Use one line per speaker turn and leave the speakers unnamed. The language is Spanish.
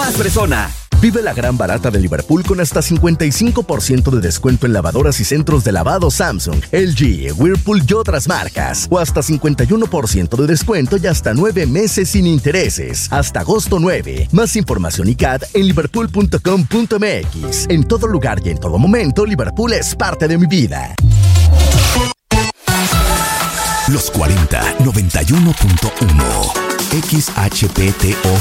más fresona. Vive la gran barata de Liverpool con hasta 55% de descuento en lavadoras y centros de lavado Samsung, LG, Whirlpool y otras marcas. O hasta 51% de descuento y hasta 9 meses sin intereses. Hasta agosto 9. Más información y CAT en liverpool.com.mx. En todo lugar y en todo momento, Liverpool es parte de mi vida.
Los 40 91.1 XHPTO